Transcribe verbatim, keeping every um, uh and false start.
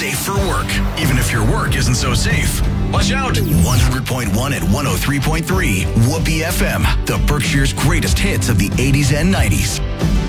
safe for work, even if your work isn't so safe. Watch out! one hundred point one and one oh three point three Whoopee F M, the Berkshire's greatest hits of the eighties and nineties.